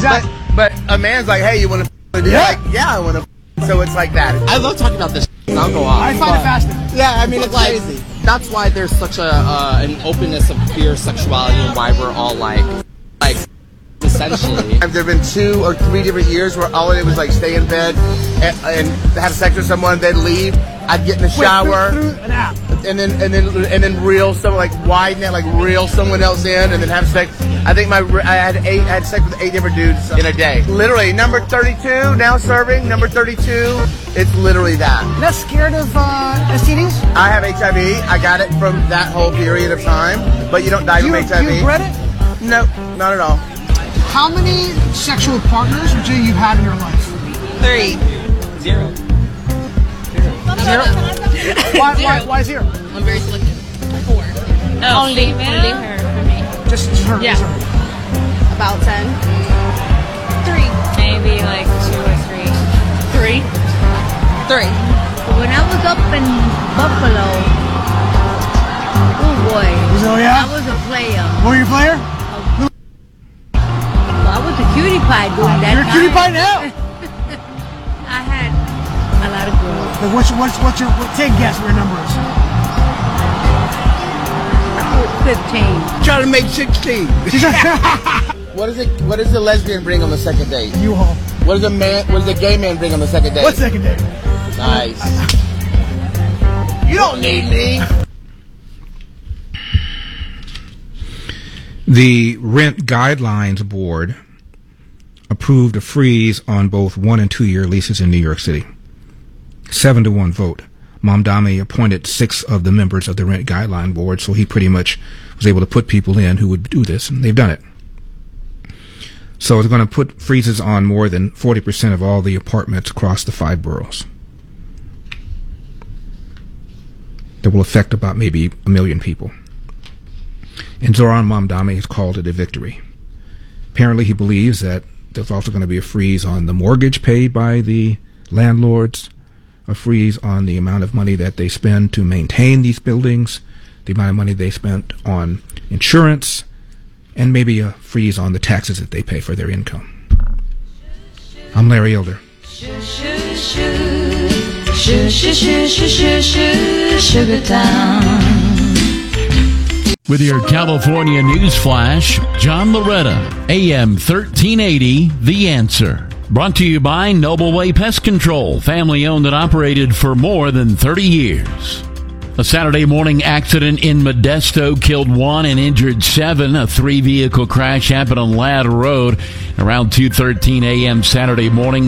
Exactly. But a man's like, hey, you want to? Yeah. Like, yeah, I want to. So it's like that. I love talking about this. I'll go off. I find it fascinating. Yeah, I mean, it's like crazy. That's why there's such an openness of queer sexuality and why we're all like essentially. There have been 2 or 3 different years where all I did was like stay in bed and have sex with someone, then leave. I'd get in the shower, through an app, and then reel someone, like widen it, like reel someone else in, and then have sex. I think I had sex with 8 different dudes in a day. Literally, number 32 now serving. Number 32. It's literally that. You're not scared of STDs? I have HIV. I got it from that whole period of time, but you don't die from HIV. Do you regret it? No, not at all. How many sexual partners do you have in your life? 3. 0. Why 0? I'm very selective. 4. Oh, only her for me. Just her. Yeah. About 10. 3. Maybe like 2 or 3. 3. 3. When I was up in Buffalo, oh boy, Oh yeah? I was a player. Were you a player? Well, I was a cutie pie during that You're a time. cutie pie now. I had a lot of girls. What's your take a guess what your number is? 15. Trying to make 16. What does the lesbian bring on the second date? U-Haul. What does the gay man bring on the second date? What second date? Nice. You don't need me. The Rent Guidelines Board approved a freeze on both 1 and 2 year leases in New York City. 7-1 vote. Mamdani appointed 6 of the members of the Rent Guideline Board, so he pretty much was able to put people in who would do this, and they've done it. So it's going to put freezes on more than 40% of all the apartments across the 5 boroughs. That will affect about maybe 1 million people. And Zoran Mamdani has called it a victory. Apparently he believes that there's also going to be a freeze on the mortgage paid by the landlords, a freeze on the amount of money that they spend to maintain these buildings, the amount of money they spent on insurance, and maybe a freeze on the taxes that they pay for their income. I'm Larry Elder. Sugar Town. With your California news flash, John Loretta, AM 1380, The Answer. Brought to you by Noble Way Pest Control, family owned and operated for more than 30 years. A Saturday morning accident in Modesto killed 1 and injured 7. A 3-vehicle crash happened on Ladd Road around 2:13 a.m. Saturday morning.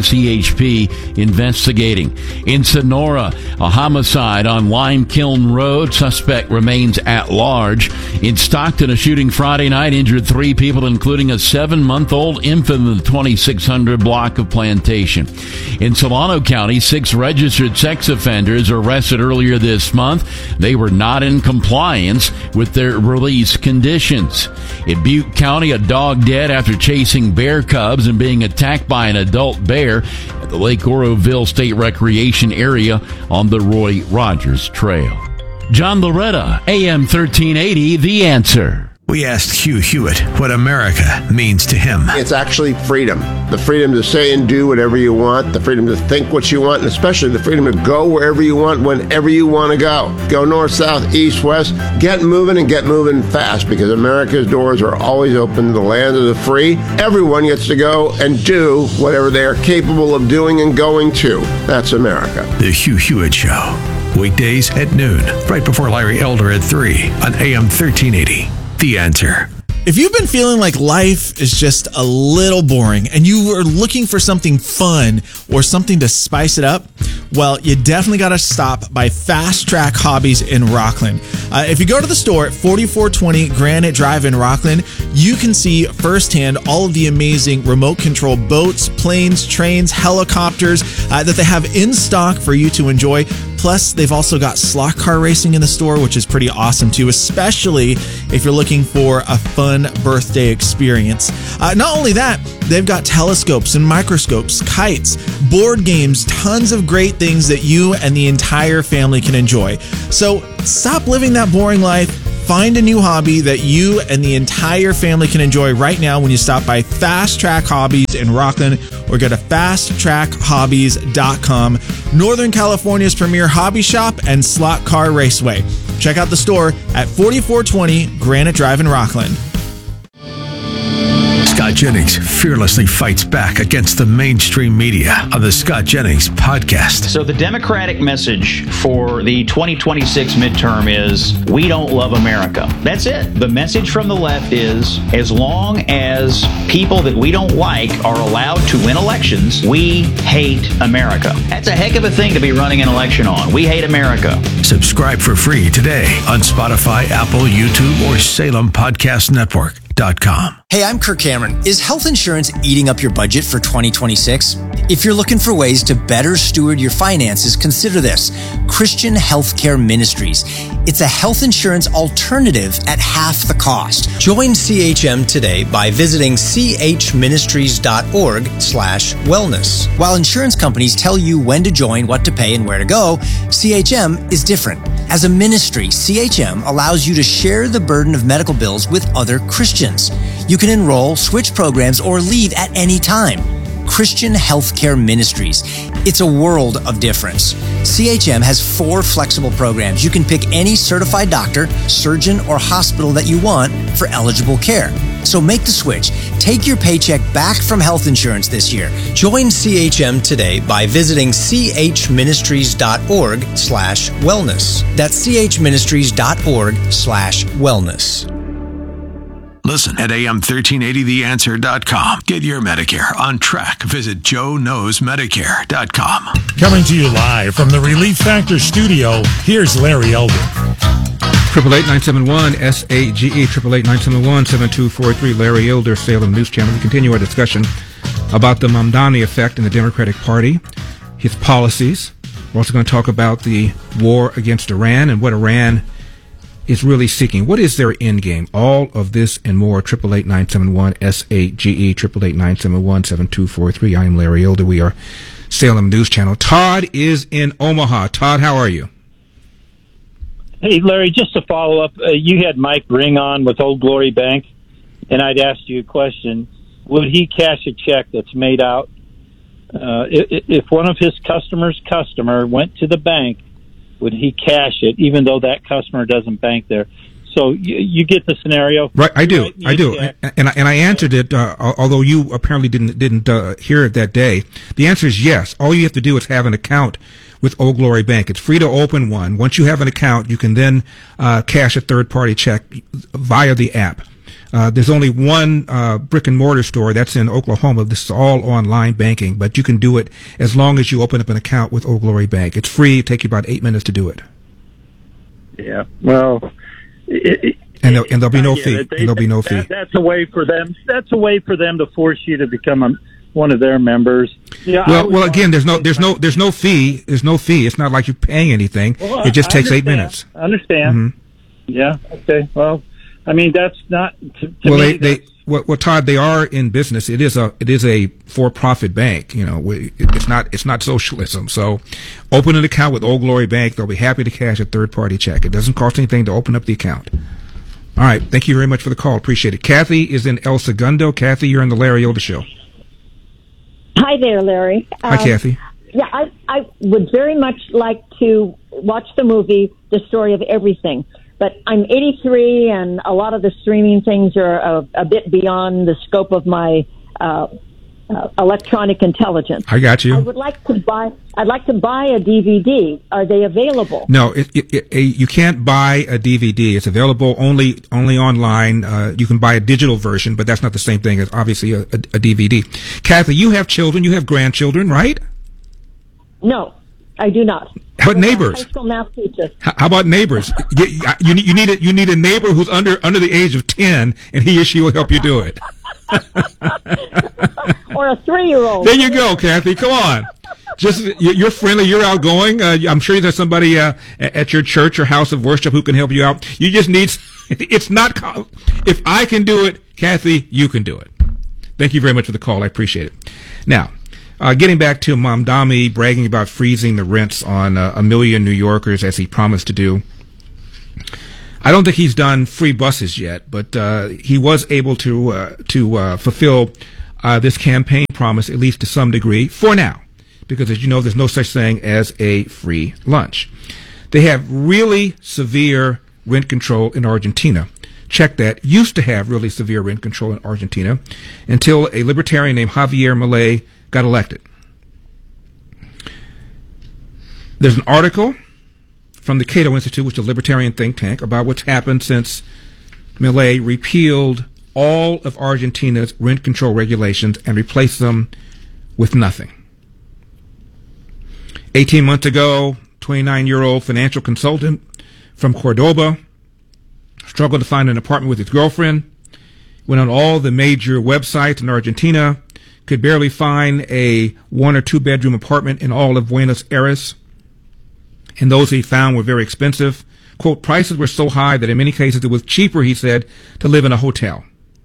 CHP investigating. In Sonora, a homicide on Lime Kiln Road. Suspect remains at large. In Stockton, a shooting Friday night injured 3 people, including a 7-month-old infant in the 2600 block of Plantation. In Solano County, 6 registered sex offenders arrested earlier this month. They were not in compliance with their release conditions. In Butte County, a dog dead after chasing bear cubs and being attacked by an adult bear at the Lake Oroville State Recreation Area on the Roy Rogers Trail. John Loretta, AM 1380, The Answer. We asked Hugh Hewitt what America means to him. It's actually freedom. The freedom to say and do whatever you want, the freedom to think what you want, and especially the freedom to go wherever you want, whenever you want to go. Go north, south, east, west. Get moving and get moving fast, because America's doors are always open to the land of the free. Everyone gets to go and do whatever they are capable of doing and going to. That's America. The Hugh Hewitt Show. Weekdays at noon, right before Larry Elder at 3 on AM 1380. The Answer. If you've been feeling like life is just a little boring and you are looking for something fun or something to spice it up, well, you definitely got to stop by Fast Track Hobbies in Rockland. If you go to the store at 4420 Granite Drive in Rockland, you can see firsthand all of the amazing remote control boats, planes, trains, helicopters that they have in stock for you to enjoy. Plus, they've also got slot car racing in the store, which is pretty awesome too, especially if you're looking for a fun birthday experience. Not only that, they've got telescopes and microscopes, kites, board games, tons of great things that you and the entire family can enjoy. So stop living that boring life. Find a new hobby that you and the entire family can enjoy right now when you stop by Fast Track Hobbies in Rockland or go to fasttrackhobbies.com, Northern California's premier hobby shop and slot car raceway. Check out the store at 4420 Granite Drive in Rockland. Scott Jennings fearlessly fights back against the mainstream media on the Scott Jennings podcast. So the Democratic message for the 2026 midterm is, we don't love America. That's it. The message from the left is, as long as people that we don't like are allowed to win elections, we hate America. That's a heck of a thing to be running an election on. We hate America. Subscribe for free today on Spotify, Apple, YouTube, or SalemPodcastNetwork.com. Hey, I'm Kirk Cameron. Is health insurance eating up your budget for 2026? If you're looking for ways to better steward your finances, consider this: Christian Healthcare Ministries. It's a health insurance alternative at half the cost. Join CHM today by visiting chministries.org/wellness. While insurance companies tell you when to join, what to pay, and where to go, CHM is different. As a ministry, CHM allows you to share the burden of medical bills with other Christians. You can enroll, switch programs, or leave at any time. Christian Healthcare Ministries. It's a world of difference. CHM has 4 flexible programs. You can pick any certified doctor, surgeon, or hospital that you want for eligible care. So make the switch. Take your paycheck back from health insurance this year. Join CHM today by visiting chministries.org/wellness. That's chministries.org/wellness. Listen at am1380theanswer.com. Get your Medicare on track. Visit joeknowsmedicare.com. Coming to you live from the Relief Factor studio, here's Larry Elder. 888-971-SAGE, 888-971-7243, Larry Elder, Salem News Channel. We continue our discussion about the Mamdani effect in the Democratic Party, his policies. We're also going to talk about the war against Iran and what Iran is really seeking. What is their end game? All of this and more. 888-971-SAGE, 888-971-7243. I am Larry Elder. We are Salem News Channel. Todd is in Omaha. Todd, how are you? Hey, Larry, just to follow up, you had Mike Ring on with Old Glory Bank, and I'd asked you a question. Would he cash a check that's made out? If one of his customer went to the bank, would he cash it, even though that customer doesn't bank there? So you get the scenario, right? I do, and I answered it. Although you apparently didn't hear it that day. The answer is yes. All you have to do is have an account with Old Glory Bank. It's free to open one. Once you have an account, you can then cash a third-party check via the app. There's only one brick and mortar store that's in Oklahoma. This is all online banking, but you can do it as long as you open up an account with Old Glory Bank. It's free. It'll take you about 8 minutes to do it. Yeah. Well, and there'll be no fee. There'll be no fee. That's a way for them. That's a way for them to force you to become one of their members. Yeah. Well, again, there's no fee. There's no fee. It's not like you're paying anything. Well, it just takes 8 minutes. I understand. Mm-hmm. Yeah. Okay. Well, I mean, that's not. Well, Todd, they are in business. It is a for-profit bank. You know, it's not socialism. So, open an account with Old Glory Bank. They'll be happy to cash a third-party check. It doesn't cost anything to open up the account. All right. Thank you very much for the call. Appreciate it. Kathy is in El Segundo. Kathy, you're on the Larry Elder Show. Hi there, Larry. Hi, Kathy. Yeah, I would very much like to watch the movie The Story of Everything. But I'm 83, and a lot of the streaming things are a bit beyond the scope of my electronic intelligence. I got you. I'd like to buy a DVD. Are they available? No, you can't buy a DVD. It's available only online. You can buy a digital version, but that's not the same thing as obviously a DVD. Kathy, you have children. You have grandchildren, right? No, I do not. How about neighbors? High school math teacher. How about neighbors? You need a neighbor who's under the age of 10, and he or she will help you do it. Or a 3-year-old. There you go, Kathy. Come on. Just you're friendly, you're outgoing. I'm sure there's somebody at your church or house of worship who can help you out. You just need. It's not. If I can do it, Kathy, you can do it. Thank you very much for the call. I appreciate it. Now. Getting back to Mamdani bragging about freezing the rents on 1 million New Yorkers as he promised to do. I don't think he's done free buses yet, but he was able to fulfill this campaign promise, at least to some degree, for now. Because, as you know, there's no such thing as a free lunch. They have really severe rent control in Argentina. Check that. Used to have really severe rent control in Argentina until a libertarian named Javier Milei got elected. There's an article from the Cato Institute, which is a libertarian think tank, about what's happened since Milei repealed all of Argentina's rent control regulations and replaced them with nothing. 18 months ago, 29-year-old financial consultant from Cordoba struggled to find an apartment with his girlfriend, went on all the major websites in Argentina, could barely find a 1 or 2 bedroom apartment in all of Buenos Aires, and those he found were very expensive. Quote, prices were so high that in many cases it was cheaper, he said, to live in a hotel.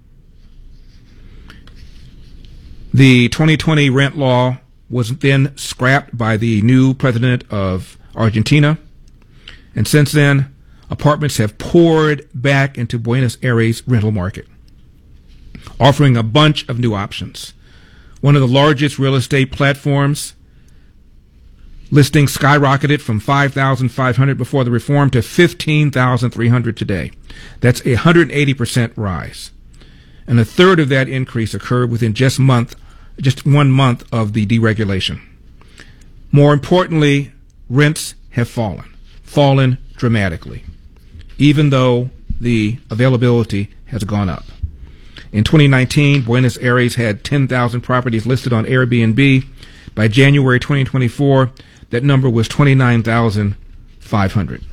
The 2020 rent law was then scrapped by the new president of Argentina, and since then, apartments have poured back into Buenos Aires rental market, offering a bunch of new options. One of the largest real estate platforms, listings skyrocketed from 5,500 before the reform to 15,300 today. That's a 180% rise. And a third of that increase occurred within just 1 month of the deregulation. More importantly, rents have fallen dramatically, even though the availability has gone up. In 2019, Buenos Aires had 10,000 properties listed on Airbnb. By January 2024, that number was 29,500.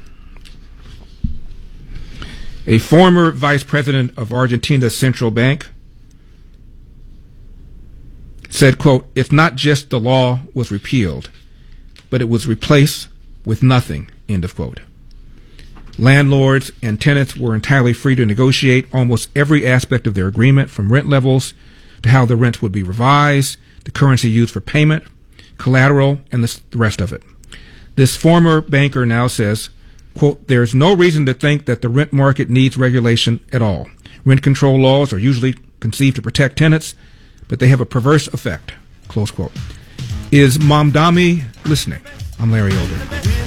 A former vice president of Argentina's central bank said, quote, it's not just the law was repealed, but it was replaced with nothing, end of quote. Landlords and tenants were entirely free to negotiate almost every aspect of their agreement, from rent levels to how the rents would be revised, the currency used for payment, collateral, and the rest of it. This former banker now says, quote, there's no reason to think that the rent market needs regulation at all. Rent control laws are usually conceived to protect tenants, but they have a perverse effect, close quote. Is Mamdani listening? I'm Larry Elder.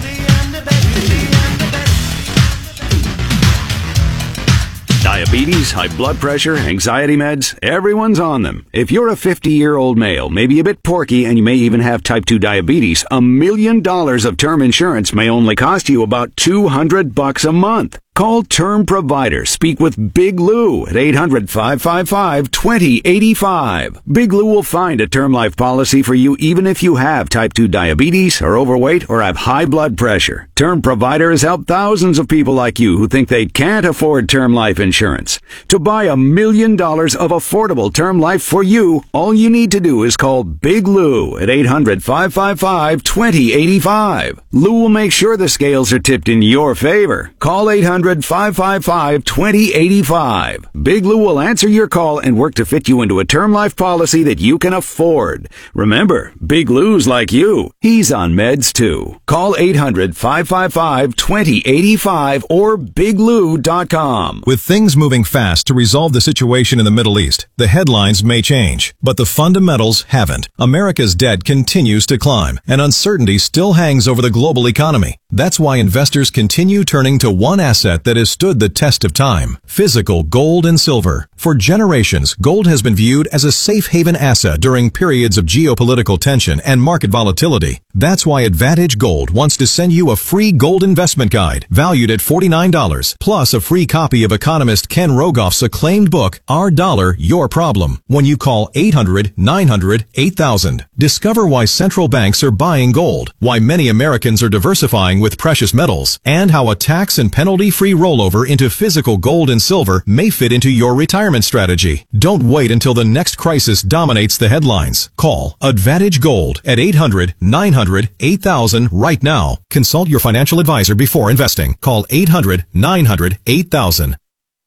Diabetes, high blood pressure, anxiety meds, everyone's on them. If you're a 50-year-old male, maybe a bit porky, and you may even have type 2 diabetes, $1 million of term insurance may only cost you about $200 a month. Call Term Provider. Speak with Big Lou at 800-555-2085. Big Lou will find a term life policy for you even if you have type 2 diabetes, are overweight, or have high blood pressure. Term Provider has helped thousands of people like you who think they can't afford term life insurance. To buy $1 million of affordable term life for you, all you need to do is call Big Lou at 800-555-2085. Lou will make sure the scales are tipped in your favor. Call 800-555-2085. Big Lou will answer your call and work to fit you into a term life policy that you can afford. Remember, Big Lou's like you. He's on meds too. Call 800-555-2085 or biglou.com. With things moving fast to resolve the situation in the Middle East, the headlines may change, but the fundamentals haven't. America's debt continues to climb, and uncertainty still hangs over the global economy. That's why investors continue turning to one asset that has stood the test of time: physical gold and silver. For generations, gold has been viewed as a safe haven asset during periods of geopolitical tension and market volatility. That's why Advantage Gold wants to send you a free gold investment guide valued at $49, plus a free copy of economist Ken Rogoff's acclaimed book, Our Dollar, Your Problem, when you call 800-900-8000. Discover why central banks are buying gold, why many Americans are diversifying with precious metals, and how a tax and penalty-free rollover into physical gold and silver may fit into your retirement strategy. Don't wait until the next crisis dominates the headlines. Call Advantage Gold at 800-900-8000 right now. Consult your financial advisor before investing. Call 800-900-8000.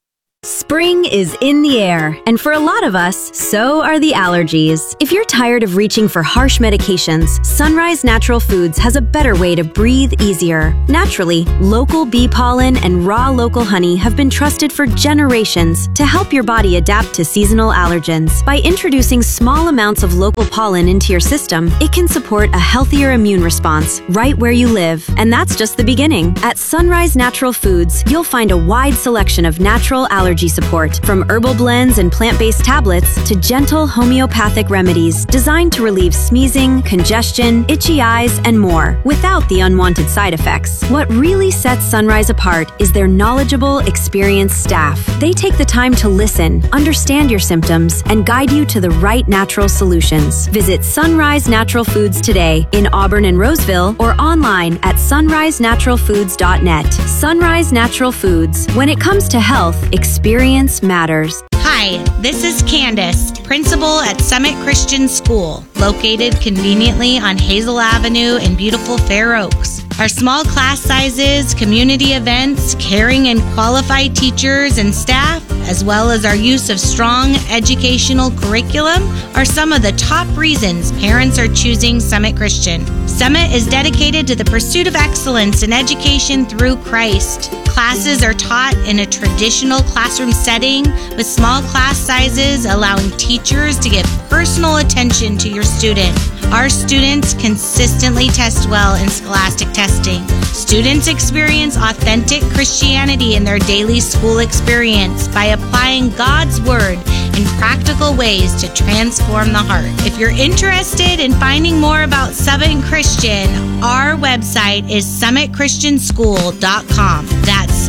Spring is in the air, and for a lot of us, so are the allergies. If you're tired of reaching for harsh medications, Sunrise Natural Foods has a better way to breathe easier. Naturally, local bee pollen and raw local honey have been trusted for generations to help your body adapt to seasonal allergens. By introducing small amounts of local pollen into your system, it can support a healthier immune response right where you live. And that's just the beginning. At Sunrise Natural Foods, you'll find a wide selection of natural allergy support, from herbal blends and plant-based tablets to gentle homeopathic remedies designed to relieve sneezing, congestion, itchy eyes, and more without the unwanted side effects. What really sets Sunrise apart is their knowledgeable, experienced staff. They take the time to listen, understand your symptoms, and guide you to the right natural solutions. Visit Sunrise Natural Foods today in Auburn and Roseville or online at sunrisenaturalfoods.net. Sunrise Natural Foods. When it comes to health, experience matters. Hi, this is Candace, principal at Summit Christian School, located conveniently on Hazel Avenue in beautiful Fair Oaks. Our small class sizes, community events, caring and qualified teachers and staff, as well as our use of strong educational curriculum, are some of the top reasons parents are choosing Summit Christian. Summit is dedicated to the pursuit of excellence in education through Christ. Classes are taught in a traditional classroom setting with small class sizes, allowing teachers to give personal attention to your student. Our students consistently test well in scholastic testing. Students experience authentic Christianity in their daily school experience by applying God's Word in practical ways to transform the heart. If you're interested in finding more about Summit Christian, our website is summitchristianschool.com. That's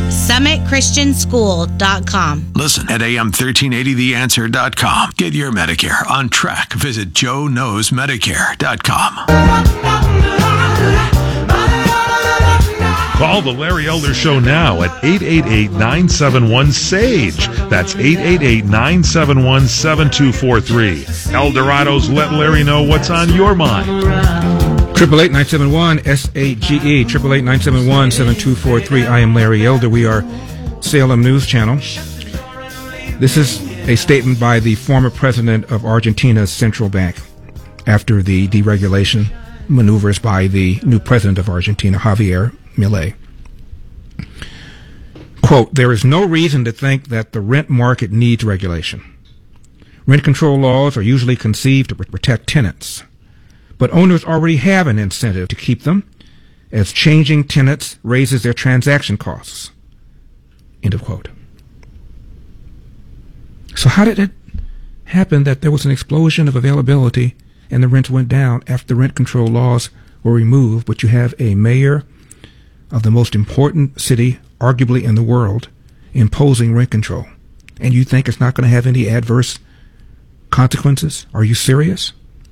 summitchristianschool.com. Listen at am1380theanswer.com. Get your Medicare on track. Visit joeknowsmedicare.com. Call the Larry Elder Show now at 888-971-SAGE. That's 888-971-7243. El Dorado's Let Larry Know What's on Your Mind. 888-971-SAGE, 888-971-7243. I am Larry Elder. We are Salem News Channel. This is a statement by the former president of Argentina's central bank after the deregulation maneuvers by the new president of Argentina, Javier Milei. Quote, there is no reason to think that the rent market needs regulation. Rent control laws are usually conceived to protect tenants, but owners already have an incentive to keep them, as changing tenants raises their transaction costs. End of quote. So how did it happen that there was an explosion of availability and the rents went down after the rent control laws were removed, but you have a mayor of the most important city, arguably in the world, imposing rent control, and you think it's not going to have any adverse consequences? Are you serious?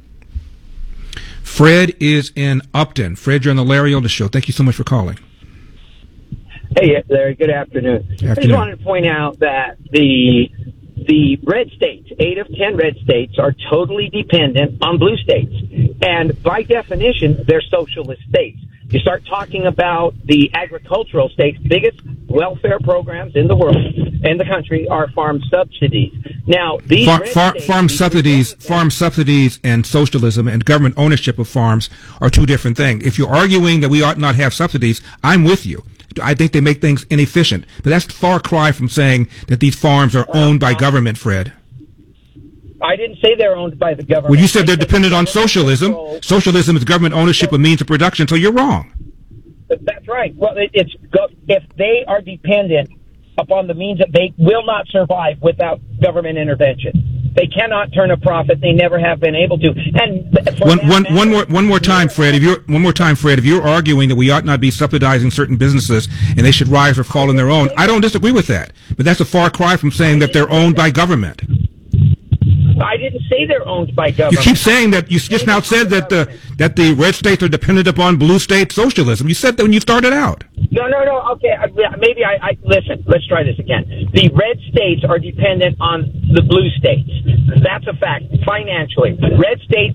Fred is in Upton. Fred, you're on the Larry Elder Show. Thank you so much for calling. Hey, Larry. Good afternoon. I just wanted to point out that the red states, 8 of 10 red states, are totally dependent on blue states. And by definition, they're socialist states. You start talking about the agricultural states, biggest welfare programs in the world, in the country, are farm subsidies. Now, these farm subsidies and socialism and government ownership of farms are two different things. If you're arguing that we ought not have subsidies, I'm with you. I think they make things inefficient. But that's a far cry from saying that these farms are owned by government, Fred. I didn't say they're owned by the government. Well, you said they're dependent on socialism. Socialism is government ownership of means of production, so you're wrong. That's right. Well, if they are dependent upon the means that they will not survive without government intervention. They cannot turn a profit. They never have been able to. And one more time, Fred. If you're arguing that we ought not be subsidizing certain businesses and they should rise or fall on their own, I don't disagree with that. But that's a far cry from saying that they're owned by government. I didn't say they're owned by government. You keep saying that. You just now said that the red states are dependent upon blue state socialism. You said that when you started out. No. Okay, maybe I listen. Let's try this again. The red states are dependent on the blue states. That's a fact. Financially, red states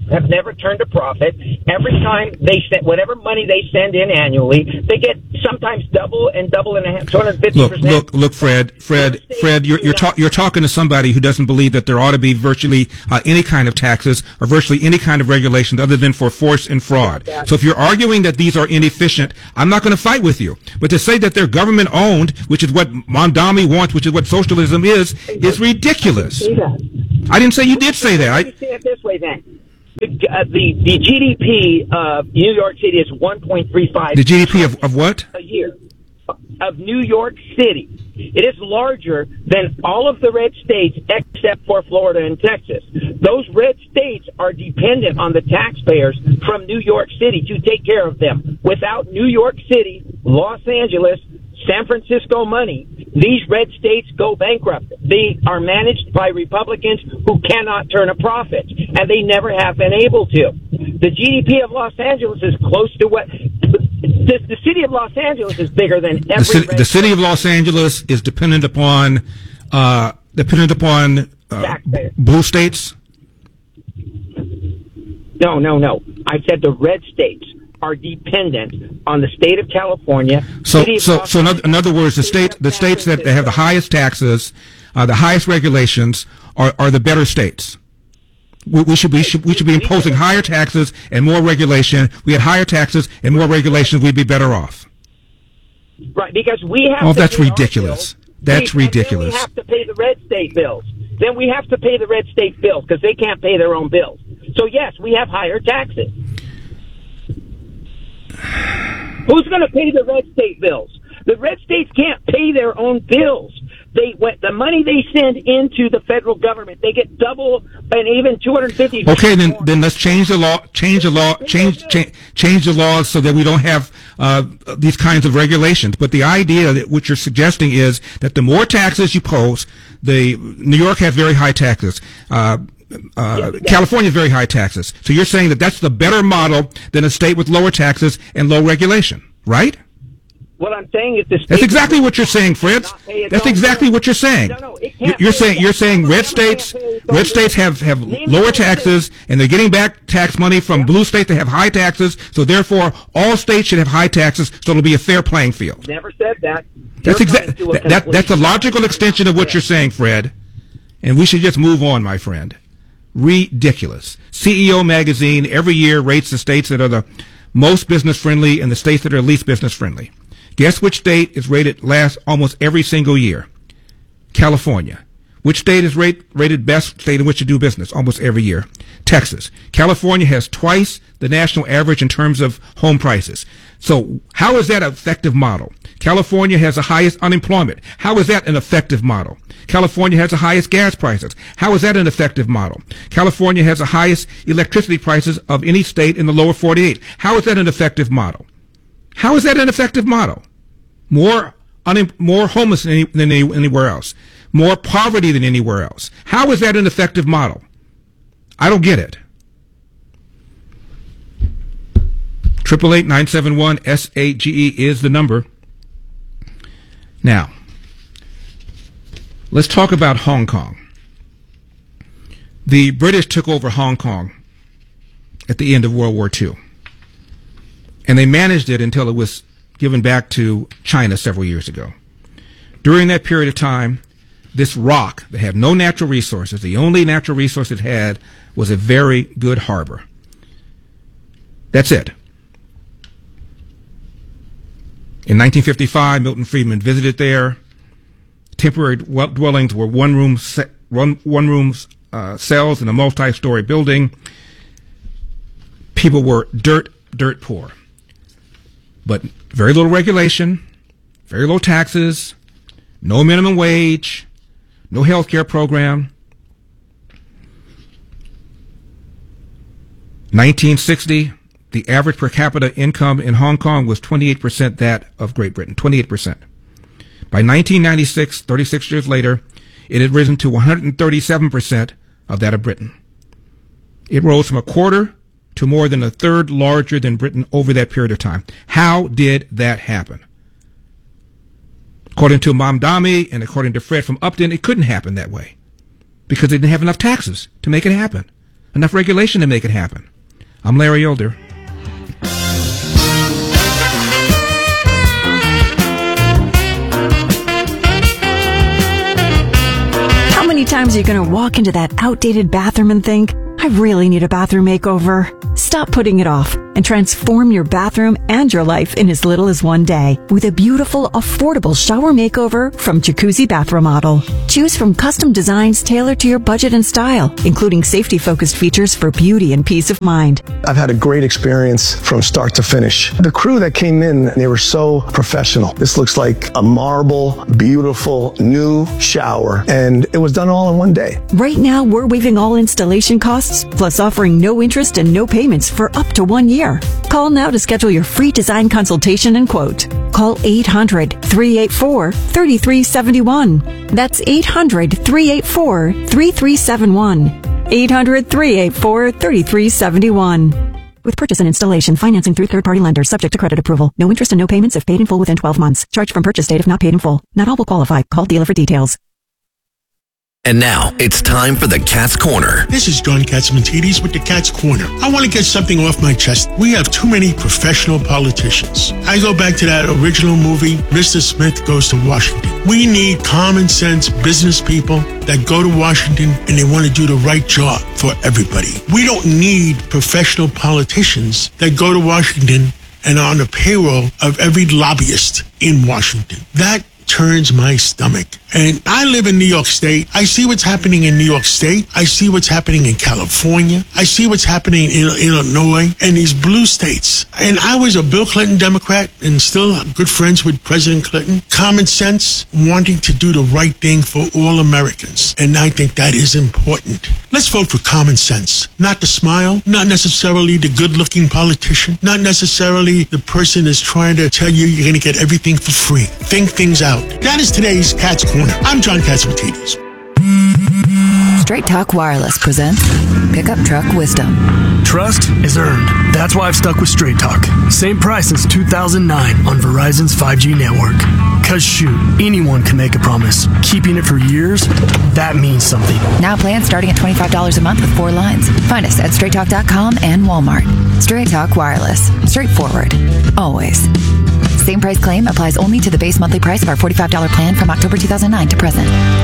have never turned a profit. Every time they send, whatever money they send in annually, they get sometimes double and a half, 250%. Look, Fred, you're talking to somebody who doesn't believe that there ought to be virtually any kind of taxes or virtually any kind of regulations other than for force and fraud. So if you're arguing that these are inefficient, I'm not going to fight with you. But to say that they're government owned, which is what Mondami wants, which is what socialism is ridiculous. I didn't say you did say that. Let me say it this way then. The GDP of New York City is 1.35. The GDP of what? A year. Of New York City. It is larger than all of the red states except for Florida and Texas. Those red states are dependent on the taxpayers from New York City to take care of them. Without New York City, Los Angeles, San Francisco money, these red states go bankrupt. They are managed by Republicans who cannot turn a profit, and they never have been able to. The GDP of Los Angeles is close to what... The city of Los Angeles is bigger than every... The city of Los Angeles is dependent upon blue states? No. I said the red states are dependent on the state of California. So in other words, the states that have the highest taxes, the highest regulations, are the better states. We should be imposing higher taxes and more regulation. We had higher taxes and more regulations, we'd be better off. Right, because we have. Oh, that's ridiculous. That's ridiculous. Then we have to pay the red state bills. Then we have to pay the red state bills because they can't pay their own bills. So yes, we have higher taxes. Who's going to pay the red state bills? The red states can't pay their own bills. The money they send into the federal government, they get double and even 250. Okay, then let's change the law. Change the laws so that we don't have these kinds of regulations. But the idea that what you're suggesting is that the more taxes you pose, New York has very high taxes. California has very high taxes. So you're saying that that's the better model than a state with lower taxes and low regulation, right? What I'm saying is that's exactly what you're saying, Fritz. That's exactly what you're saying. You're saying red states have lower taxes and they're getting back tax money from blue states that have high taxes. So therefore, all states should have high taxes, so it'll be a fair playing field. Never said that. That's a logical extension of what you're saying, Fred. And we should just move on, my friend. Ridiculous. CEO Magazine every year rates the states that are the most business friendly and the states that are least business friendly. Guess which state is rated last almost every single year? California. Which state is rated best state in which to do business almost every year? Texas. California has twice the national average in terms of home prices. So how is that an effective model? California has the highest unemployment. How is that an effective model? California has the highest gas prices. How is that an effective model? California has the highest electricity prices of any state in the lower 48. How is that an effective model? How is that an effective model? More homeless than anywhere else. More poverty than anywhere else. How is that an effective model? I don't get it. 888-971-SAGE is the number. Now, let's talk about Hong Kong. The British took over Hong Kong at the end of World War II. And they managed it until it was given back to China several years ago. During that period of time, this rock that had no natural resources, the only natural resource it had was a very good harbor. That's it. In 1955, Milton Friedman visited there. Temporary dwellings were one-room cells in a multi-story building. People were dirt poor. But very little regulation, very low taxes, no minimum wage, no health care program. 1960, the average per capita income in Hong Kong was 28% that of Great Britain, 28%. By 1996, 36 years later, it had risen to 137% of that of Britain. It rose from a quarter to more than a third larger than Britain over that period of time. How did that happen? According to Mamdani and according to Fred from Upton, it couldn't happen that way because they didn't have enough taxes to make it happen. enough regulation to make it happen. I'm Larry Elder. How many times are you going to walk into that outdated bathroom and think, I really need a bathroom makeover? Stop putting it off and transform your bathroom and your life in as little as one day with a beautiful, affordable shower makeover from Jacuzzi Bath Remodel. Choose from custom designs tailored to your budget and style, including safety-focused features for beauty and peace of mind. I've had a great experience from start to finish. The crew that came in, they were so professional. This looks like a marble, beautiful, new shower, and it was done all in one day. Right now, we're waiving all installation costs, plus offering no interest and no payments for up to 1 year. Call now to schedule your free design consultation and quote. Call 800-384-3371. That's 800-384-3371. 800-384-3371. With purchase and installation, financing through third-party lenders, subject to credit approval. No interest and no payments if paid in full within 12 months. Charge from purchase date if not paid in full. Not all will qualify. Call dealer for details. And now, it's time for the Cat's Corner. This is John Catsimatidis with the Cat's Corner. I want to get something off my chest. We have too many professional politicians. I go back to that original movie, Mr. Smith Goes to Washington. We need common sense business people that go to Washington and they want to do the right job for everybody. We don't need professional politicians that go to Washington and are on the payroll of every lobbyist in Washington. That turns my stomach. And I live in New York State. I see what's happening in New York State. I see what's happening in California. I see what's happening in Illinois and these blue states. And I was a Bill Clinton Democrat and still good friends with President Clinton. Common sense, wanting to do the right thing for all Americans. And I think that is important. Let's vote for common sense. Not the smile, not necessarily the good-looking politician, not necessarily the person that's trying to tell you you're going to get everything for free. Think things out. That is today's Cat's Corner. I'm John Catsimatidis. Straight Talk Wireless presents Pickup Truck Wisdom. Trust is earned. That's why I've stuck with Straight Talk. Same price since 2009 on Verizon's 5G network. Cause shoot, anyone can make a promise. Keeping it for years, that means something. Now plans starting at $25 a month with 4 lines. Find us at straighttalk.com and Walmart. Straight Talk Wireless. Straightforward. Always. Same price claim applies only to the base monthly price of our $45 plan from October 2009 to present.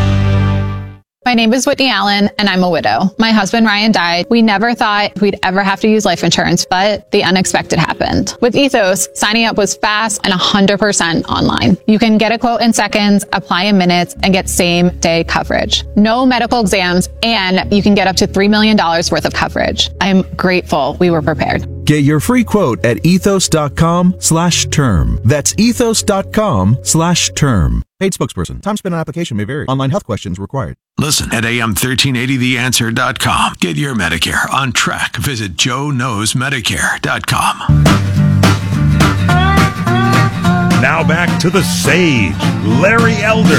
My name is Whitney Allen, and I'm a widow. My husband, Ryan, died. We never thought we'd ever have to use life insurance, but the unexpected happened. With Ethos, signing up was fast and 100% online. You can get a quote in seconds, apply in minutes, and get same-day coverage. No medical exams, and you can get up to $3 million worth of coverage. I'm grateful we were prepared. Get your free quote at ethos.com/term. That's ethos.com/term. Paid spokesperson. Time spent on application may vary. Online health questions required. Listen at am1380theanswer.com. Get your Medicare on track. Visit joeknowsmedicare.com. Now back to the Sage, Larry Elder.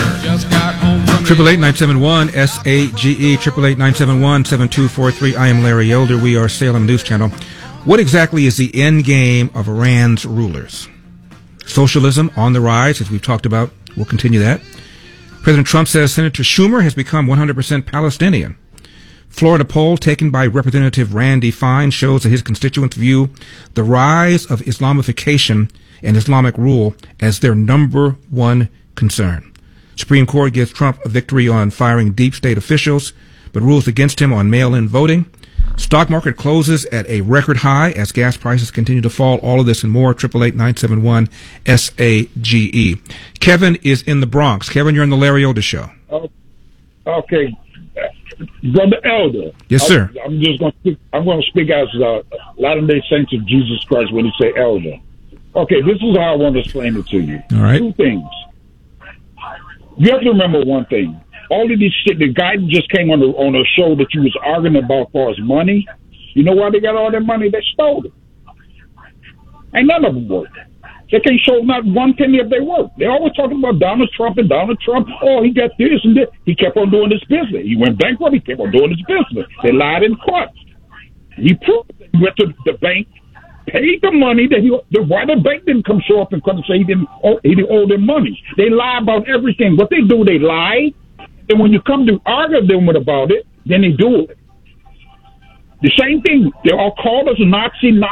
888-971-SAGE, 888-971-7243. I am Larry Elder. We are Salem News Channel. What exactly is the end game of Iran's rulers? Socialism on the rise, as we've talked about. We'll continue that. President Trump says Senator Schumer has become 100% Palestinian. Florida poll taken by Representative Randy Fine shows that his constituents view the rise of Islamification and Islamic rule as their number one concern. Supreme Court gives Trump a victory on firing deep state officials, but rules against him on mail-in voting. Stock market closes at a record high as gas prices continue to fall. All of this and more. 888-971-SAGE. Kevin is in the Bronx. Kevin, you're on the Larry Elder Show. Okay. Brother Elder. Yes, sir. I'm going to speak as Latter-day Saints of Jesus Christ when you say elder. Okay, this is how I want to explain it to you. All right. 2 things. You have to remember one thing. All of this shit, the guy just came on a show that you was arguing about for his money. You know why they got all their money? They stole it. Ain't none of them work. They can't show not one penny of their work. They're always talking about Donald Trump and Donald Trump. Oh, he got this and this. He kept on doing his business. He went bankrupt. He kept on doing his business. They lied in court. He proved it. He went to the bank, paid the money that why the bank didn't come show up and come and say he didn't owe them money. They lie about everything. What they do, they lie. And when you come to argue them about it, then they do it. The same thing. They all called us Nazi, and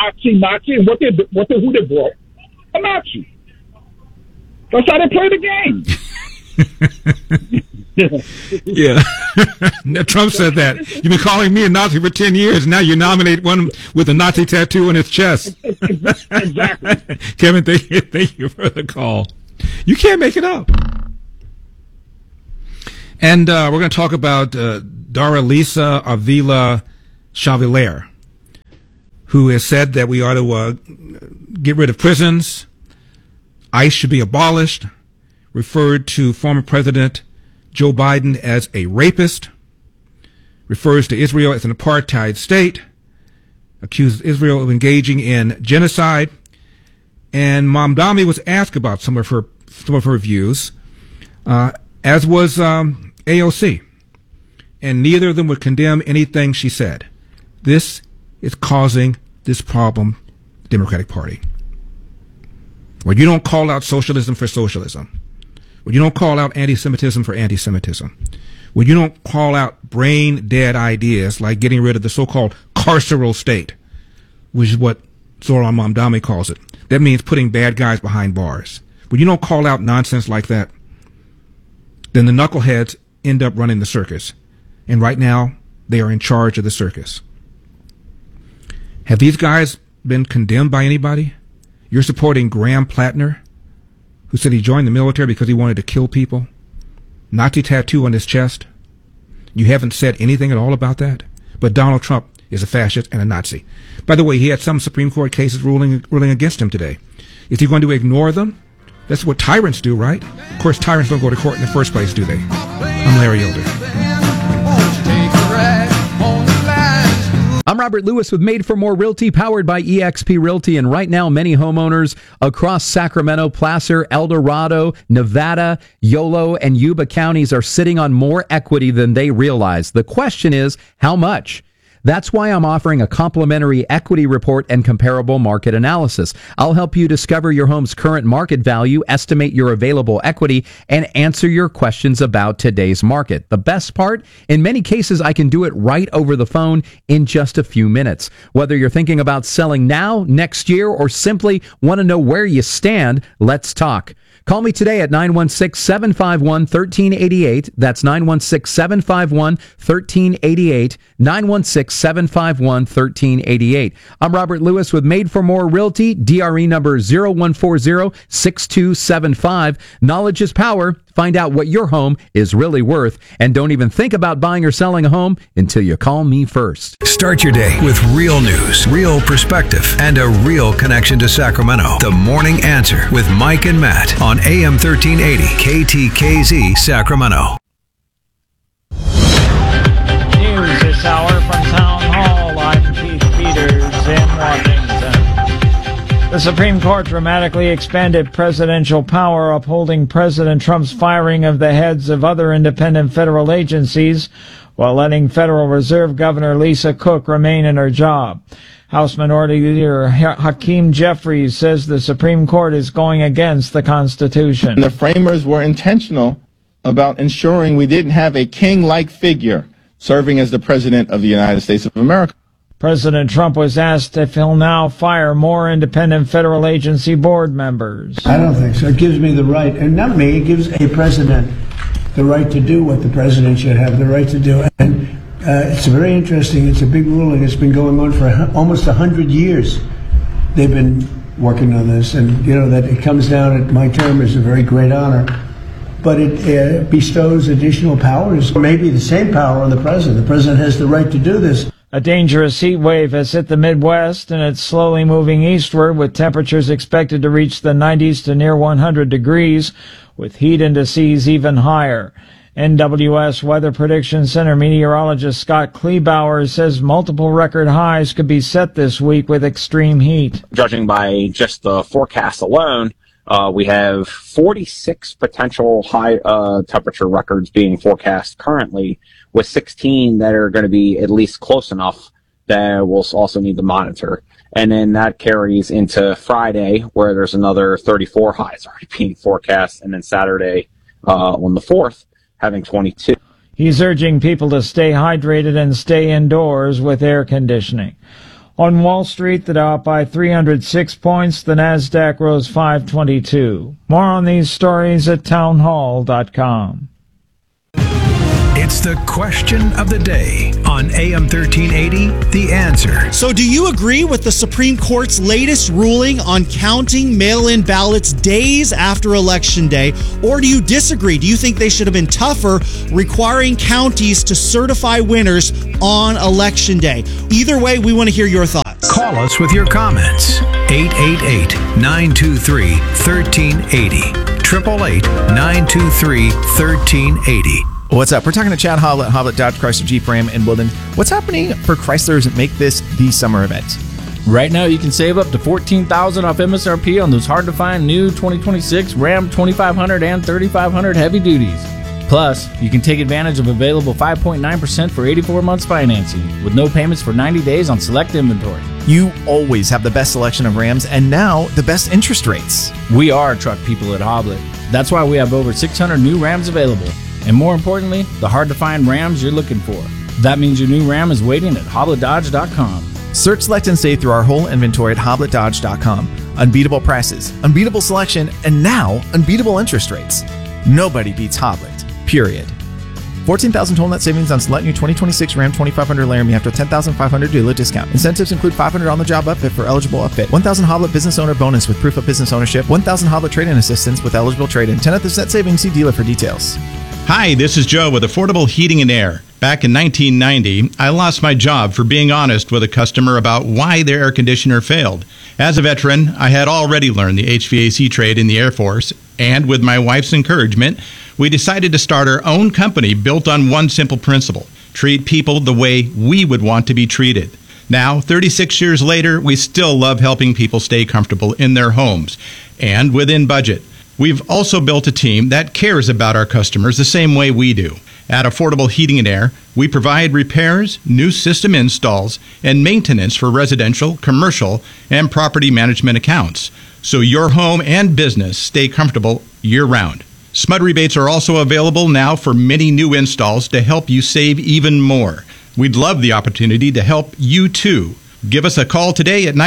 who they brought? A Nazi. That's how they play the game. Yeah. Trump said that. You've been calling me a Nazi for 10 years. Now you nominate one with a Nazi tattoo on his chest. Exactly. Kevin, thank you for the call. You can't make it up. And we're going to talk about Daralisa Avila Chavalier, who has said that we ought to get rid of prisons. ICE should be abolished, referred to former President Joe Biden as a rapist, refers to Israel as an apartheid state, accuses Israel of engaging in genocide. And Mamdani was asked about some of her views, as was AOC, and neither of them would condemn anything she said. This is causing this problem, the Democratic Party. When you don't call out socialism for socialism, when you don't call out anti-Semitism for anti-Semitism, when you don't call out brain-dead ideas like getting rid of the so-called carceral state, which is what Zoran Mamdani calls it, that means putting bad guys behind bars. When you don't call out nonsense like that, then the knuckleheads end up running the circus. And right now, they are in charge of the circus. Have these guys been condemned by anybody? You're supporting Graham Plattner, who said he joined the military because he wanted to kill people. Nazi tattoo on his chest. You haven't said anything at all about that. But Donald Trump is a fascist and a Nazi. By the way, he had some Supreme Court cases ruling against him today. Is he going to ignore them? That's what tyrants do, right? Of course, tyrants don't go to court in the first place, do they? I'm Larry Elder. I'm Robert Lewis with Made for More Realty, powered by eXp Realty. And right now, many homeowners across Sacramento, Placer, El Dorado, Nevada, Yolo, and Yuba counties are sitting on more equity than they realize. The question is, how much? That's why I'm offering a complimentary equity report and comparable market analysis. I'll help you discover your home's current market value, estimate your available equity, and answer your questions about today's market. The best part, in many cases, I can do it right over the phone in just a few minutes. Whether you're thinking about selling now, next year, or simply want to know where you stand, let's talk. Call me today at 916-751-1388. That's 916-751-1388. 916-751-1388. I'm Robert Lewis with Made for More Realty, DRE number 0140-6275. Knowledge is power. Find out what your home is really worth, and don't even think about buying or selling a home until you call me first. Start your day with real news, real perspective, and a real connection to Sacramento. The Morning Answer with Mike and Matt on AM 1380 KTKZ Sacramento. News this hour from Town Hall. I'm Keith Peters in Washington. The Supreme Court dramatically expanded presidential power, upholding President Trump's firing of the heads of other independent federal agencies while letting Federal Reserve Governor Lisa Cook remain in her job. House Minority Leader Hakeem Jeffries says the Supreme Court is going against the Constitution. The framers were intentional about ensuring we didn't have a king-like figure serving as the President of the United States of America. President Trump was asked if he'll now fire more independent federal agency board members. I don't think so. It gives me the right, and not me, it gives a president the right to do what the president should have the right to do. And it's very interesting. It's a big ruling. It's been going on for almost 100 years. They've been working on this, and you know that it comes down at my term is a very great honor. But it bestows additional powers, maybe the same power on the president. The president has the right to do this. A dangerous heat wave has hit the Midwest, and it's slowly moving eastward, with temperatures expected to reach the 90s to near 100 degrees, with heat indices even higher. NWS Weather Prediction Center meteorologist Scott Kleebauer says multiple record highs could be set this week with extreme heat. Judging by just the forecast alone, we have 46 potential high temperature records being forecast currently, with 16 that are going to be at least close enough that we'll also need to monitor. And then that carries into Friday, where there's another 34 highs already being forecast, and then Saturday on the 4th, having 22. He's urging people to stay hydrated and stay indoors with air conditioning. On Wall Street, the Dow up by 306 points. The Nasdaq rose 522. More on these stories at townhall.com. It's the question of the day on AM 1380, The Answer. So do you agree with the Supreme Court's latest ruling on counting mail-in ballots days after Election Day? Or do you disagree? Do you think they should have been tougher, requiring counties to certify winners on Election Day? Either way, we want to hear your thoughts. Call us with your comments. 888-923-1380. 888-923-1380. What's up? We're talking to Chad Hoblet, Hoblet Dodge Chrysler Jeep Ram in Woodland. What's happening for Chryslers that make this the summer event? Right now, you can save up to $14,000 off MSRP on those hard-to-find new 2026 Ram 2500 and 3500 heavy duties. Plus, you can take advantage of available 5.9% for 84 months financing with no payments for 90 days on select inventory. You always have the best selection of Rams and now the best interest rates. We are truck people at Hoblet. That's why we have over 600 new Rams available. And more importantly, the hard-to-find Rams you're looking for. That means your new Ram is waiting at HobletDodge.com. Search, select, and save through our whole inventory at HobletDodge.com. Unbeatable prices, unbeatable selection, and now unbeatable interest rates. Nobody beats Hoblet, period. $14,000 total net savings on select new 2026 Ram 2500 Laramie after $10,500 dealer discount. Incentives include $500 on-the-job upfit for eligible upfit, $1,000 Hoblet business owner bonus with proof of business ownership, $1,000 Hoblet trade-in assistance with eligible trade-in. 10th net savings. See dealer for details. Hi, this is Joe with Affordable Heating and Air. Back in 1990, I lost my job for being honest with a customer about why their air conditioner failed. As a veteran, I had already learned the HVAC trade in the Air Force, and with my wife's encouragement, we decided to start our own company built on one simple principle: treat people the way we would want to be treated. Now, 36 years later, we still love helping people stay comfortable in their homes and within budget. We've also built a team that cares about our customers the same way we do. At Affordable Heating and Air, we provide repairs, new system installs, and maintenance for residential, commercial, and property management accounts, so your home and business stay comfortable year-round. SMUD rebates are also available now for many new installs to help you save even more. We'd love the opportunity to help you too. Give us a call today at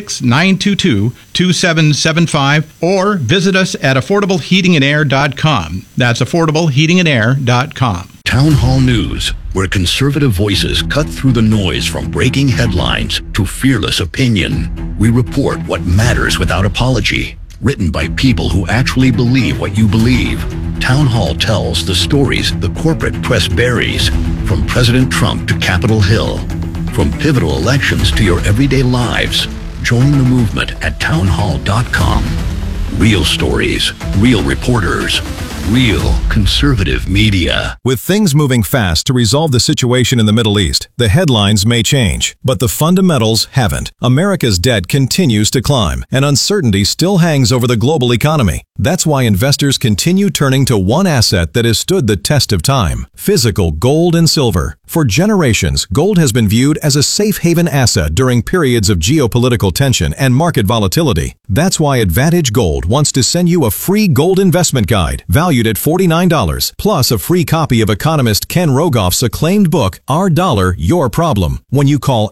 916-922-2775 or visit us at affordableheatingandair.com. That's affordableheatingandair.com. Town Hall News, where conservative voices cut through the noise from breaking headlines to fearless opinion. We report what matters without apology. Written by people who actually believe what you believe. Town Hall tells the stories the corporate press buries, from President Trump to Capitol Hill. From pivotal elections to your everyday lives, join the movement at townhall.com. Real stories, real reporters, real conservative media. With things moving fast to resolve the situation in the Middle East, the headlines may change, but the fundamentals haven't. America's debt continues to climb, and uncertainty still hangs over the global economy. That's why investors continue turning to one asset that has stood the test of time: physical gold and silver. For generations, gold has been viewed as a safe haven asset during periods of geopolitical tension and market volatility. That's why Advantage Gold wants to send you a free gold investment guide valued at $49, plus a free copy of economist Ken Rogoff's acclaimed book, Our Dollar, Your Problem, when you call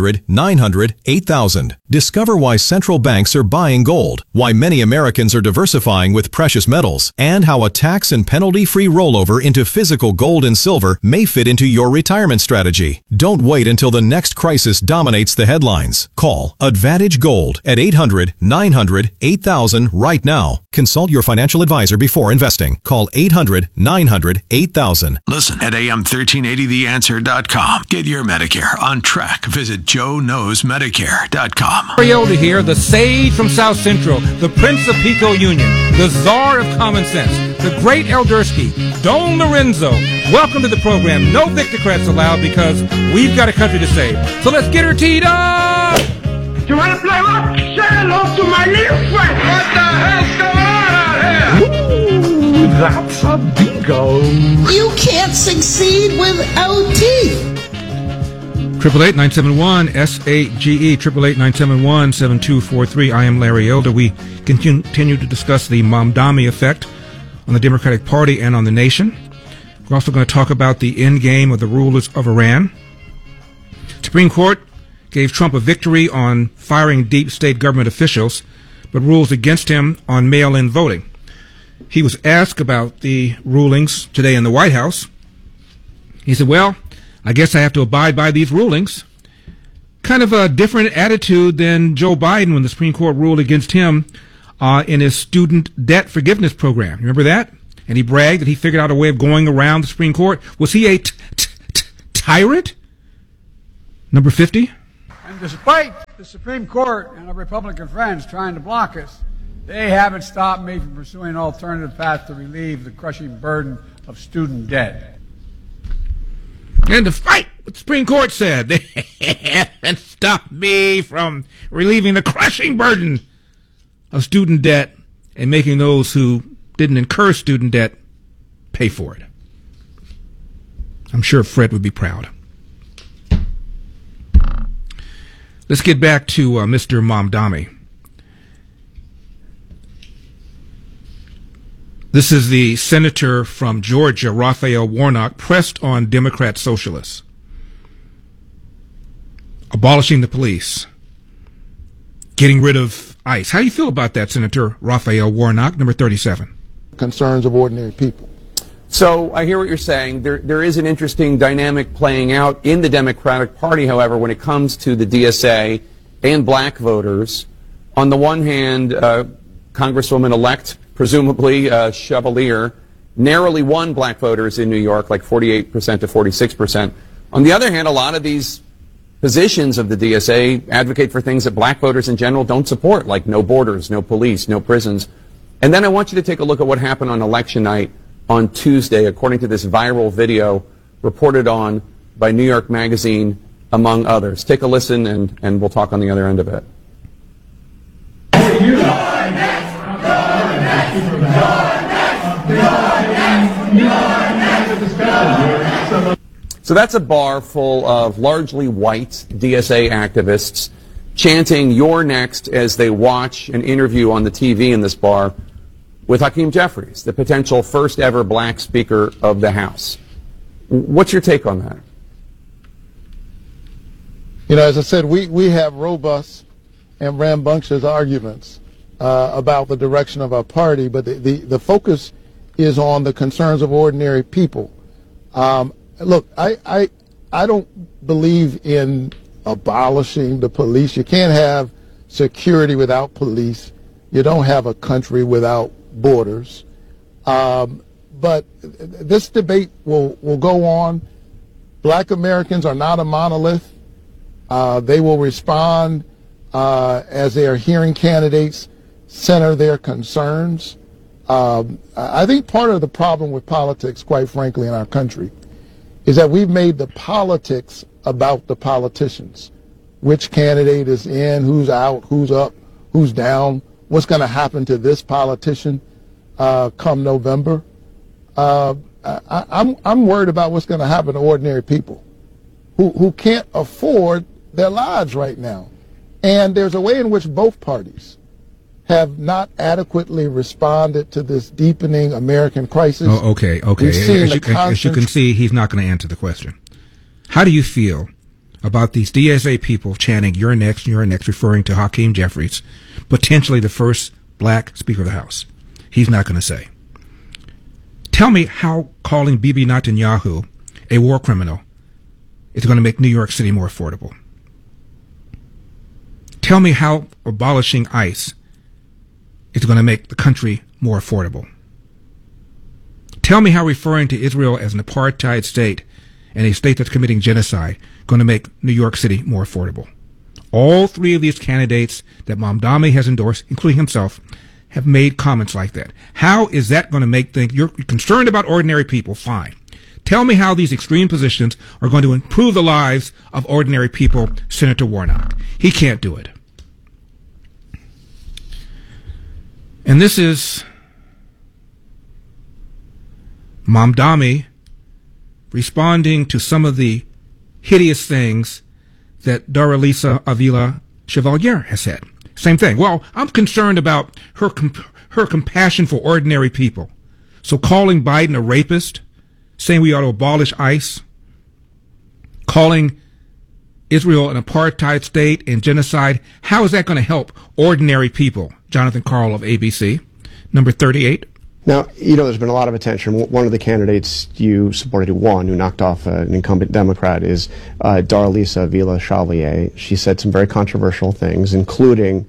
800-900-8000. Discover why central banks are buying gold, why many Americans are diversifying with precious metals, and how a tax and penalty-free rollover into physical gold and silver may fit into your retirement strategy. Don't wait until the next crisis dominates the headlines. Call Advantage Gold at 800-900-8000 right now. Consult your financial advisor before investing. Call 800-900-8000. Listen at am1380theanswer.com. Get your Medicare on track. Visit joeknowsmedicare.com. Mariota here, the sage from South Central, the Prince of Pico Union, the czar of common sense, the great Eldersky, Don Lorenzo. Welcome to the program. No Victocrats allowed because we've got a country to save. So let's get her teed up! You want to play rock? Say hello to my little friend. What the hell's going on out here? Ooh, that's a bingo. You can't succeed without teeth. 888-971-SAGE, 888-971-7243. I am Larry Elder. We continue to discuss the Mamdani effect on the Democratic Party and on the nation. We're also going to talk about the end game of the rulers of Iran. Supreme Court gave Trump a victory on firing deep state government officials, but rules against him on mail-in voting. He was asked about the rulings today in the White House. He said, well, I guess I have to abide by these rulings. Kind of a different attitude than Joe Biden when the Supreme Court ruled against him in his student debt forgiveness program. Remember that? And he bragged that he figured out a way of going around the Supreme Court. Was he a tyrant? Number 50. And despite the Supreme Court and our Republican friends trying to block us, they haven't stopped me from pursuing an alternative path to relieve the crushing burden of student debt. And despite what the Supreme Court said, they haven't stopped me from relieving the crushing burden of student debt and making those who didn't incur student debt pay for it. I'm sure Fred would be proud. Let's get back to Mr. Mamdani. This is the senator from Georgia, Raphael Warnock, pressed on Democrat socialists. Abolishing the police. Getting rid of ICE. How do you feel about that, Senator Raphael Warnock, number 37? Concerns of ordinary people. So I hear what you're saying. There is an interesting dynamic playing out in the Democratic Party, however, when it comes to the DSA and black voters. On the one hand, Congresswoman-elect, presumably Chevalier, narrowly won black voters in New York, like 48% to 46%. On the other hand, a lot of these positions of the DSA advocate for things that black voters in general don't support, like no borders, no police, no prisons. And then I want you to take a look at what happened on election night on Tuesday, according to this viral video reported on by New York Magazine, among others. Take a listen, and we'll talk on the other end of it. So that's a bar full of largely white DSA activists chanting "You're next" as they watch an interview on the TV in this bar with Hakeem Jeffries, the potential first ever black Speaker of the House. What's your take on that? You know, as I said, we have robust and rambunctious arguments about the direction of our party, but the focus is on the concerns of ordinary people. Look, I don't believe in abolishing the police. You can't have security without police. You don't have a country without borders. But this debate will go on. Black Americans are not a monolith. They will respond as they are hearing candidates center their concerns. I think part of the problem with politics, quite frankly, in our country is that we've made the politics about the politicians. Which candidate is in, who's out, who's up, who's down, what's going to happen to this politician come November. I'm worried about what's going to happen to ordinary people who can't afford their lives right now. And there's a way in which both parties have not adequately responded to this deepening American crisis. Oh, okay. As you can see, he's not going to answer the question. How do you feel about these DSA people chanting "You're next, you're next," referring to Hakeem Jeffries, potentially the first black Speaker of the House? He's not going to say. Tell me how calling Bibi Netanyahu a war criminal is going to make New York City more affordable. Tell me how abolishing ICE is going to make the country more affordable. Tell me how referring to Israel as an apartheid state and a state that's committing genocide going to make New York City more affordable. All three of these candidates that Mamdani has endorsed, including himself, have made comments like that. How is that going to make things? You're concerned about ordinary people, fine. Tell me how these extreme positions are going to improve the lives of ordinary people, Senator Warnock. He can't do it. And this is Mamdani responding to some of the hideous things that Doralisa Avila Chevalier has said. Same thing. Well, I'm concerned about her compassion for ordinary people. So calling Biden a rapist, saying we ought to abolish ICE, calling Israel an apartheid state and genocide. How is that going to help ordinary people? Jonathan Karl of ABC. Number 38. Now, you know, there's been a lot of attention. One of the candidates you supported who won, who knocked off an incumbent Democrat, is Darlisa Villa-Chevalier. She said some very controversial things, including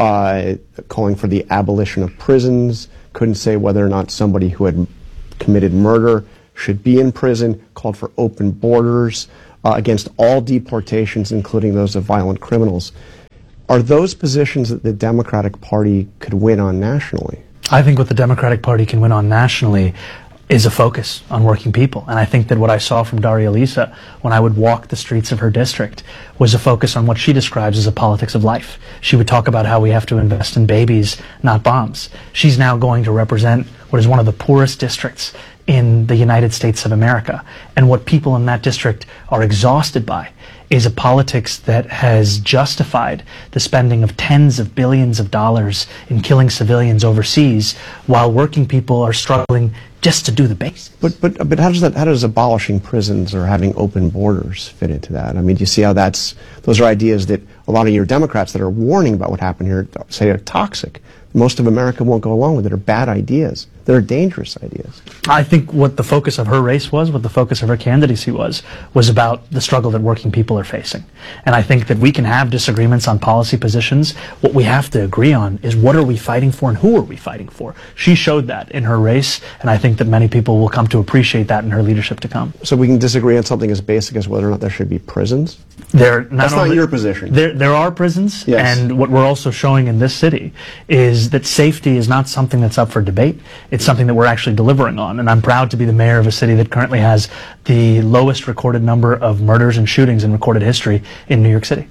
calling for the abolition of prisons, couldn't say whether or not somebody who had committed murder should be in prison, called for open borders against all deportations, including those of violent criminals. Are those positions that the Democratic Party could win on nationally? I think what the Democratic Party can win on nationally is a focus on working people. And I think that what I saw from Daria Lisa when I would walk the streets of her district was a focus on what she describes as a politics of life. She would talk about how we have to invest in babies, not bombs. She's now going to represent what is one of the poorest districts in the United States of America. And what people in that district are exhausted by is a politics that has justified the spending of tens of billions of dollars in killing civilians overseas while working people are struggling just to do the basics. But how does abolishing prisons or having open borders fit into that? I mean, do you see how those are ideas that a lot of your Democrats that are warning about what happened here say are toxic? Most of America won't go along with it, are bad ideas. They're dangerous ideas. I think what the focus of her race was, what the focus of her candidacy was about the struggle that working people are facing. And I think that we can have disagreements on policy positions. What we have to agree on is what are we fighting for and who are we fighting for. She showed that in her race, and I think that many people will come to appreciate that in her leadership to come. So we can disagree on something as basic as whether or not there should be prisons? That's not your position. There are prisons, yes. And what we're also showing in this city is that safety is not something that's up for debate. It's something that we're actually delivering on. And I'm proud to be the mayor of a city that currently has the lowest recorded number of murders and shootings in recorded history in New York City.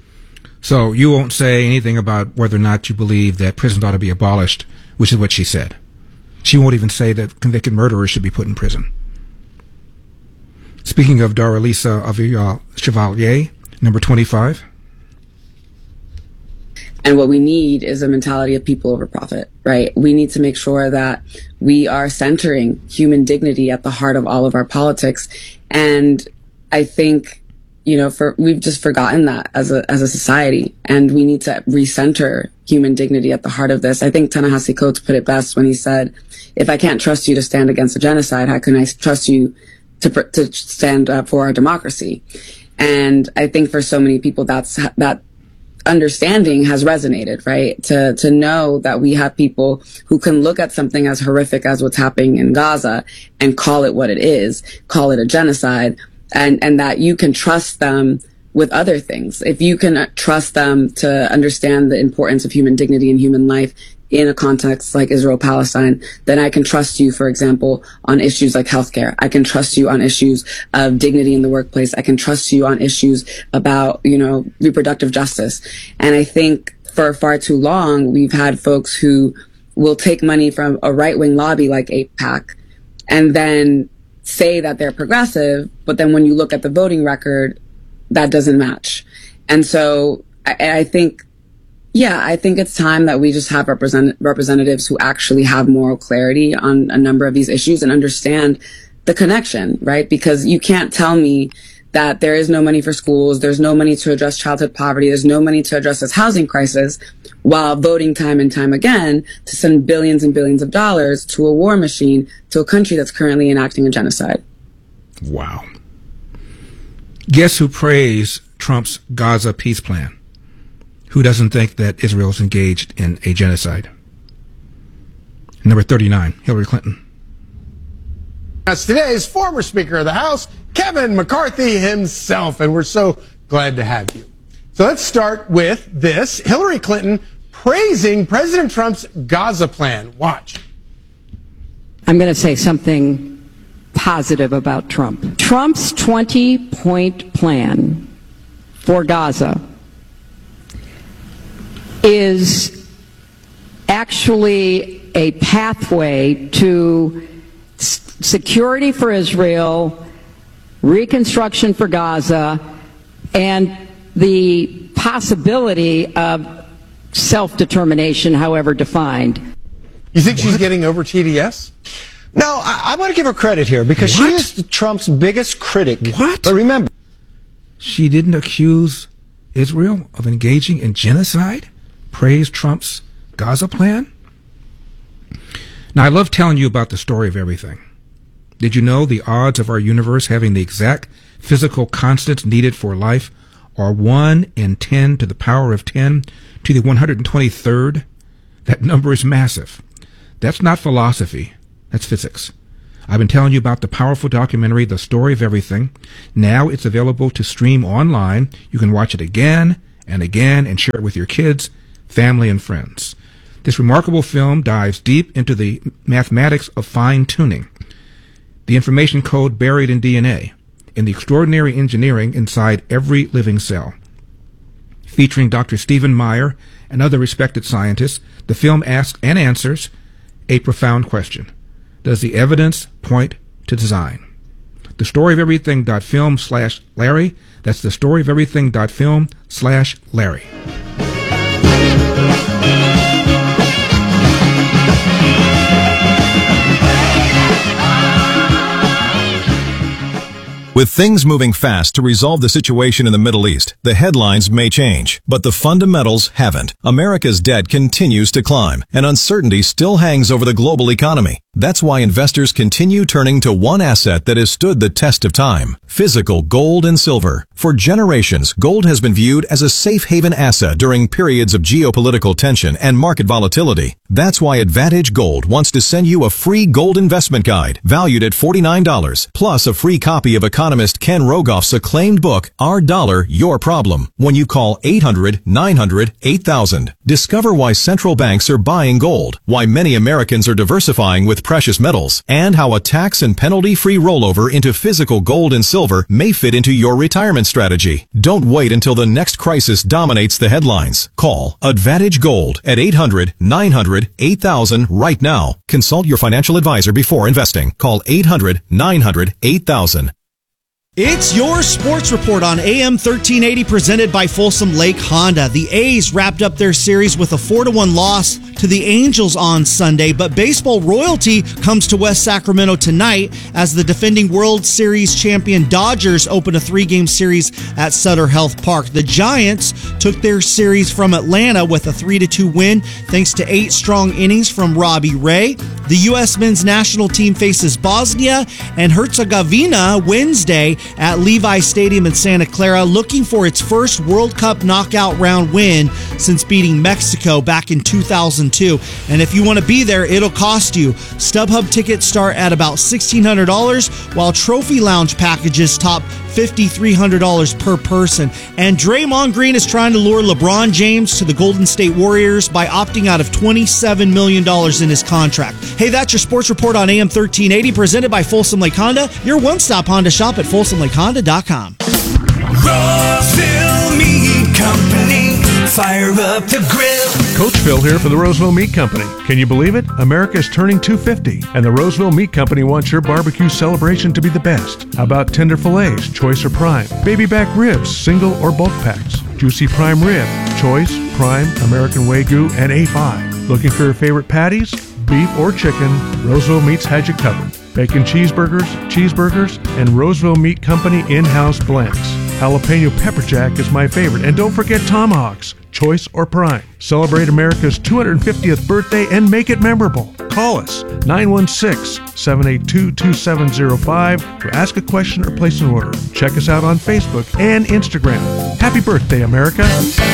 So you won't say anything about whether or not you believe that prisons ought to be abolished, which is what she said. She won't even say that convicted murderers should be put in prison. Speaking of Darlisa Chevalier, number 25. And what we need is a mentality of people over profit, right? We need to make sure that we are centering human dignity at the heart of all of our politics. And I think, you know, we've just forgotten that as a society, and we need to recenter human dignity at the heart of this. I think Ta-Nehisi Coates put it best when he said, if I can't trust you to stand against a genocide, how can I trust you to stand up for our democracy? And I think for so many people, that understanding has resonated, right? To know that we have people who can look at something as horrific as what's happening in Gaza and call it what it is, call it a genocide, and that you can trust them with other things. If you can trust them to understand the importance of human dignity and human life in a context like Israel-Palestine, then I can trust you, for example, on issues like healthcare. I can trust you on issues of dignity in the workplace. I can trust you on issues about, you know, reproductive justice. And I think for far too long, we've had folks who will take money from a right-wing lobby like AIPAC and then say that they're progressive, but then when you look at the voting record, that doesn't match. And so I think it's time that we just have representatives who actually have moral clarity on a number of these issues and understand the connection, right? Because you can't tell me that there is no money for schools, there's no money to address childhood poverty, there's no money to address this housing crisis, while voting time and time again to send billions and billions of dollars to a war machine to a country that's currently enacting a genocide. Wow. Guess who praised Trump's Gaza peace plan? Who doesn't think that Israel is engaged in a genocide? Number 39, Hillary Clinton. That's today's former Speaker of the House, Kevin McCarthy himself, and we're so glad to have you. So let's start with this. Hillary Clinton praising President Trump's Gaza plan. Watch. I'm going to say something positive about Trump. Trump's 20-point plan for Gaza is actually a pathway to security for Israel, reconstruction for Gaza, and the possibility of self-determination, however defined. You think she's getting over TDS? No, I want to give her credit here because she is Trump's biggest critic. What? But remember, she didn't accuse Israel of engaging in genocide, praised Trump's Gaza plan. Now, I love telling you about the story of everything. Did you know the odds of our universe having the exact physical constants needed for life are 1 in 10 to the power of 10 to the 123rd? That number is massive. That's not philosophy. That's physics. I've been telling you about the powerful documentary, The Story of Everything. Now it's available to stream online. You can watch it again and again and share it with your kids, family, and friends. This remarkable film dives deep into the mathematics of fine-tuning, the information code buried in DNA, and the extraordinary engineering inside every living cell. Featuring Dr. Stephen Meyer and other respected scientists, the film asks and answers a profound question. Does the evidence point to design? The Story of Everything.film/Larry. That's the Story of Everything.film/Larry. With things moving fast to resolve the situation in the Middle East, the headlines may change, but the fundamentals haven't. America's debt continues to climb, and uncertainty still hangs over the global economy. That's why investors continue turning to one asset that has stood the test of time: physical gold and silver. For generations, gold has been viewed as a safe haven asset during periods of geopolitical tension and market volatility. That's why Advantage Gold wants to send you a free gold investment guide valued at $49, plus a free copy of economist Ken Rogoff's acclaimed book, Our Dollar, Your Problem, when you call 800-900-8000. Discover why central banks are buying gold, why many Americans are diversifying with precious metals, and how a tax and penalty-free rollover into physical gold and silver may fit into your retirement strategy. Don't wait until the next crisis dominates the headlines. Call Advantage Gold at 800-900-8000 right now. Consult your financial advisor before investing. Call 800-900-8000. It's your sports report on AM 1380 presented by Folsom Lake Honda. The A's wrapped up their series with a 4-1 loss to the Angels on Sunday, but baseball royalty comes to West Sacramento tonight as the defending World Series champion Dodgers open a 3-game series at Sutter Health Park. The Giants took their series from Atlanta with a 3-2 win thanks to 8 strong innings from Robbie Ray. The U.S. men's national team faces Bosnia and Herzegovina Wednesday at Levi Stadium in Santa Clara, looking for its first World Cup knockout round win since beating Mexico back in 2002. And if you want to be there, it'll cost you. StubHub tickets start at about $1,600, while Trophy Lounge packages top $5,300 per person. And Draymond Green is trying to lure LeBron James to the Golden State Warriors by opting out of $27 million in his contract. Hey, that's your sports report on AM 1380, presented by Folsom Lake Honda, your one-stop Honda shop at FolsomLakeHonda.com. Roseville Meat Company, fire up the grill. Coach Phil here for the Roseville Meat Company. Can you believe it? America is turning 250, and the Roseville Meat Company wants your barbecue celebration to be the best. How about tender fillets, choice or prime? Baby back ribs, single or bulk packs? Juicy prime rib, choice, prime, American Wagyu, and A5. Looking for your favorite patties? Beef or chicken, Roseville Meats has you covered. Bacon cheeseburgers, and Roseville Meat Company in-house blends. Jalapeno pepper jack is my favorite. And don't forget tomahawks, choice or prime. Celebrate America's 250th birthday and make it memorable. Call us 916-782-2705 to ask a question or place an order. Check us out on Facebook and Instagram. Happy birthday, America.